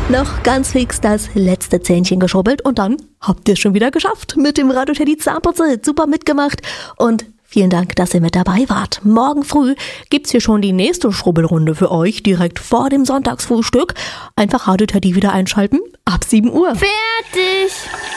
Noch ganz fix das letzte Zähnchen geschubbelt und dann habt ihr es schon wieder geschafft mit dem Radio Teddy Zahnputzel. Super mitgemacht und vielen Dank, dass ihr mit dabei wart. Morgen früh gibt's hier schon die nächste Schrubbelrunde für euch, direkt vor dem Sonntagsfrühstück. Einfach Radio Teddy wieder einschalten, ab 7 Uhr. Fertig!